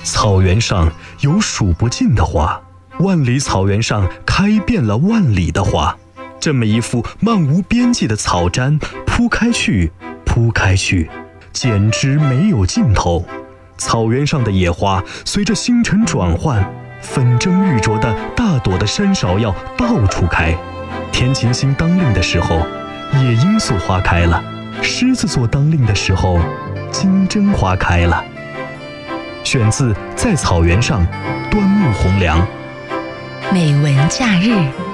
草原上有数不尽的花，万里草原上开遍了万里的花。这么一幅漫无边际的草毡铺开去，铺开去，简直没有尽头。草原上的野花随着星辰转换，粉蒸玉琢的大朵的山芍药到处开。天琴星当令的时候，野罂粟花开了；狮子座当令的时候，金针花开了。选自《在草原上》，端木蕻良。 美文假日。